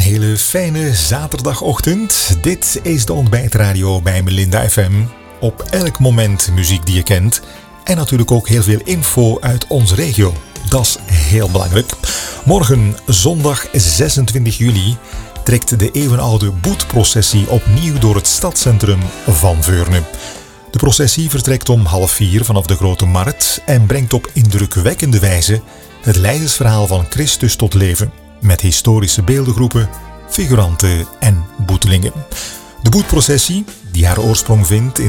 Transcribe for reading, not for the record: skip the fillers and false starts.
hele fijne zaterdagochtend. Dit is de ontbijtradio bij Melinda FM. Op elk moment muziek die je kent. En natuurlijk ook heel veel info uit onze regio. Dat is heel belangrijk. Morgen, zondag 26 juli, trekt de eeuwenoude boetprocessie opnieuw door het stadscentrum van Veurne. De processie vertrekt om 3:30 vanaf de Grote Markt en brengt op indrukwekkende wijze het lijdensverhaal van Christus tot leven, met historische beeldengroepen, figuranten en boetelingen. De boetprocessie, die haar oorsprong vindt in